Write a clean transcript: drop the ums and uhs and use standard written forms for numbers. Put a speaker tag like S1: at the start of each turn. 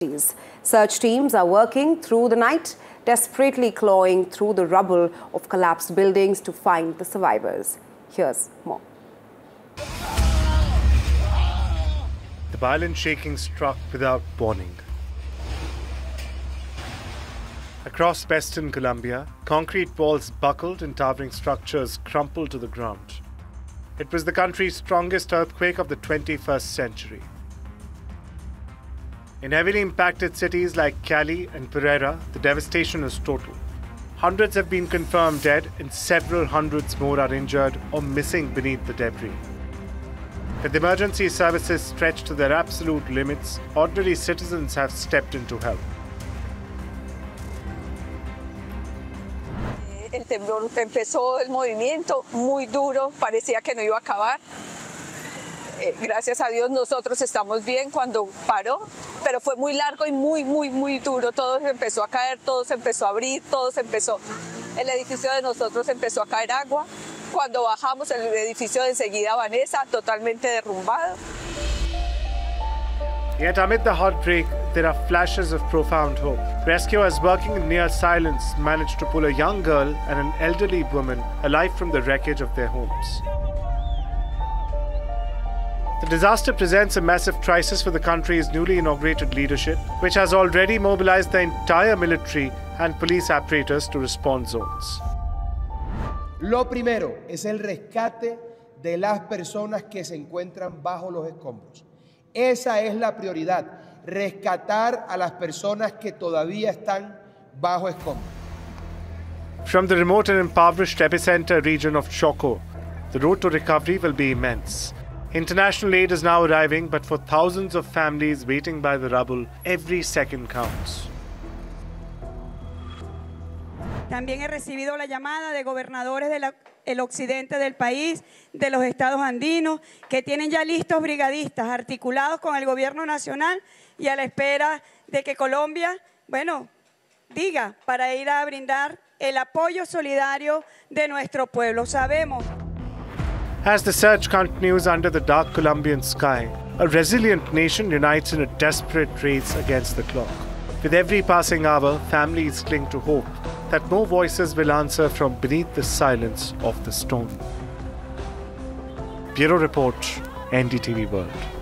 S1: Search teams are working through the night, desperately clawing through the rubble of collapsed buildings to find the survivors. Here's more.
S2: The violent shaking struck without warning. Across western Colombia, concrete walls buckled and towering structures crumpled to the ground. It was the country's strongest earthquake of the 21st century. In heavily impacted cities like Cali and Pereira, the devastation is total. Hundreds have been confirmed dead and several hundreds more are injured or missing beneath the debris. With emergency services stretched to their absolute limits, ordinary citizens have stepped in to help.
S3: El temblor empezó el movimiento muy duro, parecía que no iba a acabar. Gracias a Dios nosotros estamos bien cuando paró, pero fue muy largo y muy duro. Todo se empezó a caer, todo se empezó a abrir, el edificio de nosotros empezó a caer agua. Cuando bajamos el edificio de enseguida Vanessa, totalmente derrumbado.
S2: Yet amid the heartbreak, there are flashes of profound hope. Rescuers working in near silence managed to pull a young girl and an elderly woman alive from the wreckage of their homes. The disaster presents a massive crisis for the country's newly inaugurated leadership, which has already mobilized the entire military and police apparatus to response zones.
S4: Lo primero es el rescate de las personas que se encuentran bajo los escombros. Esa es la prioridad, rescatar a las personas que todavía están bajo escombros.
S2: From the remote and impoverished epicenter region of Choco, the road to recovery will be immense. International aid is now arriving, but for thousands of families waiting by the rubble, every second counts.
S5: También he recibido la llamada de gobernadores del occidente del país, de los estados andinos, que tienen ya listos brigadistas articulados con el gobierno nacional y a la espera de que Colombia, diga para ir a brindar el apoyo solidario de nuestro pueblo. Sabemos.
S2: As the search continues under the dark Colombian sky, a resilient nation unites in a desperate race against the clock. With every passing hour, families cling to hope that more voices will answer from beneath the silence of the storm. Bureau Report, NDTV World.